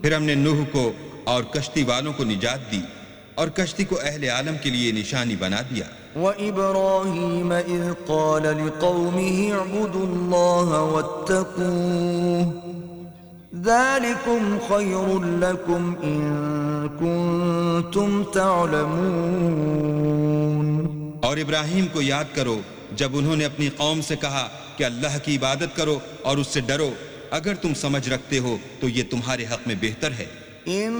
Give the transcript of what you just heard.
फिर हमने नूह को और कश्ती वालों को निजात दी और कश्ती को अहले आलम के लिए निशानी बना दिया। वइब्राहीम इज़ क़ाल लिक़ौमिही अअ्बुदुल्लाह वत्तक़ूह ज़ालिकुम ख़ैरुल लकुम इन कुंतुम तअलमून। और इब्राहीम को याद करो जब उन्होंने अपनी कौम से कहा कि अल्लाह की इबादत करो और उससे डरो, अगर तुम समझ रखते हो तो ये तुम्हारे हक में बेहतर है।